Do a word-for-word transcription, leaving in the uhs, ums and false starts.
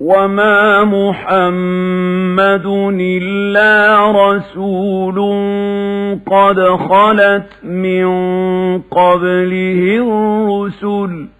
وما محمد إلا رسول قد خلت من قبله الرسل